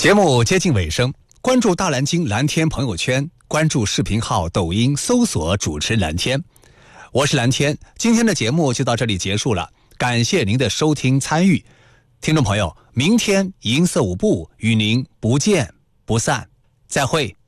节目接近尾声，关注大蓝鲸蓝天朋友圈，关注视频号抖音搜索主持蓝天。我是蓝天，今天的节目就到这里结束了，感谢您的收听参与。听众朋友，明天银色舞步与您不见不散，再会。